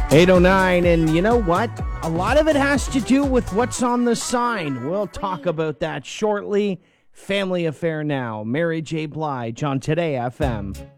8:09, and you know what? A lot of it has to do with what's on the sign. We'll talk about that shortly. Family Affair now. Mary J. Blige on Today FM.